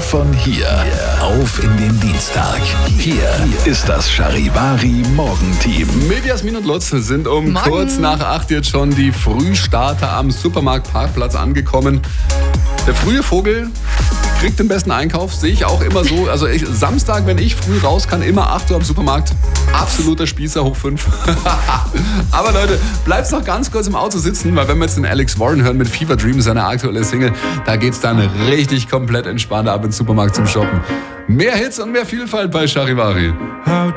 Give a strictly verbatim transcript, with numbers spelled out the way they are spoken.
von hier auf in den Dienstag. Hier ist das Charivari Morgenteam. Mit Jasmin und Lutz sind um Morgen. kurz nach acht jetzt schon die Frühstarter am Supermarktparkplatz angekommen. Der frühe Vogel kriegt den besten Einkauf, sehe ich auch immer so. Also ich, Samstag, wenn ich früh raus kann, immer acht Uhr am Supermarkt. Absoluter Spießer, hoch fünf. Aber Leute, bleibt noch ganz kurz im Auto sitzen, weil wenn wir jetzt den Alex Warren hören mit Fever Dream, seine aktuelle Single, da geht's dann richtig komplett entspannt ab ins Supermarkt zum Shoppen. Mehr Hits und mehr Vielfalt bei Charivari. How